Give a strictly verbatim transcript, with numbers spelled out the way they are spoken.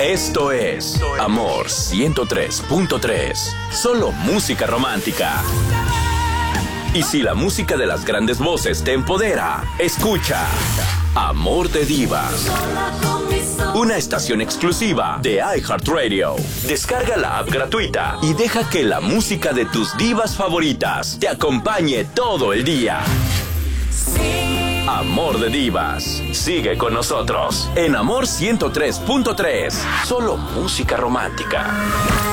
Esto es Amor ciento tres punto tres. Solo música romántica. Y si la música de las grandes voces te empodera, escucha Amor de Divas. Una estación exclusiva de iHeartRadio. Descarga la app gratuita y deja que la música de tus divas favoritas te acompañe todo el día. Amor de Divas. Sigue con nosotros en Amor ciento tres punto tres. Solo música romántica.